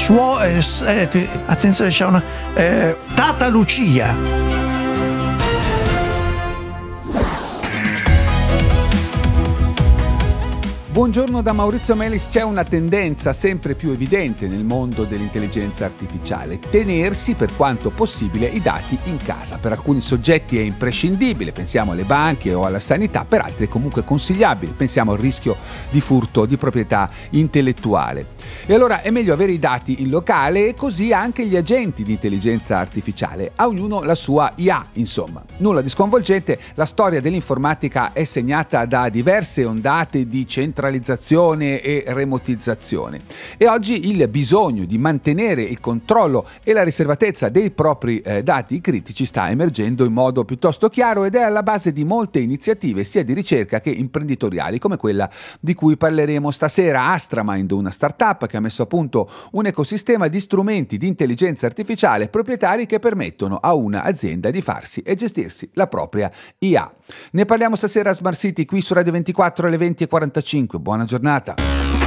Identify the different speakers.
Speaker 1: attenzione, c'è una Tata Lucia.
Speaker 2: Buongiorno da Maurizio Melis. C'è una tendenza sempre più evidente nel mondo dell'intelligenza artificiale: tenersi per quanto possibile i dati in casa. Per alcuni soggetti è imprescindibile, pensiamo alle banche o alla sanità, per altri è comunque consigliabile, pensiamo al rischio di furto di proprietà intellettuale. E allora è meglio avere i dati in locale, e così anche gli agenti di intelligenza artificiale, a ognuno la sua IA, insomma. Nulla di sconvolgente, la storia dell'informatica è segnata da diverse ondate di centralizzazione e remotizzazione, e oggi il bisogno di mantenere il controllo e la riservatezza dei propri dati critici sta emergendo in modo piuttosto chiaro, ed è alla base di molte iniziative sia di ricerca che imprenditoriali, come quella di cui parleremo stasera. Astramind, una startup che ha messo a punto un ecosistema di strumenti di intelligenza artificiale proprietari che permettono a un'azienda di farsi e gestirsi la propria IA. Ne parliamo stasera a Smart City qui su Radio 24 alle 20:45. Buona giornata.